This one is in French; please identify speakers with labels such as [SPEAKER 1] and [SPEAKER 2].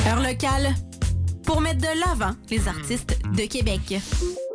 [SPEAKER 1] Heure locale pour mettre de l'avant les artistes de Québec.